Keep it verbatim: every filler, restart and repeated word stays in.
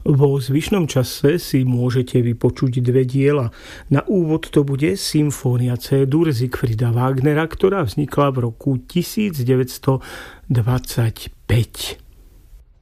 Vo zvyšnom čase si môžete vypočuť dve diela. Na úvod to bude Symfónia C-dur Siegfrieda Wagnera, ktorá vznikla v roku devätnásť dvadsaťpäť.